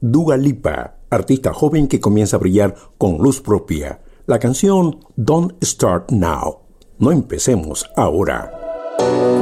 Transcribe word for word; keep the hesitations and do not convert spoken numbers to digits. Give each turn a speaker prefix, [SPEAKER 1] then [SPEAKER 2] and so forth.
[SPEAKER 1] Dua Lipa, artista joven que comienza a brillar con luz propia. La canción Don't Start Now. No empecemos ahora.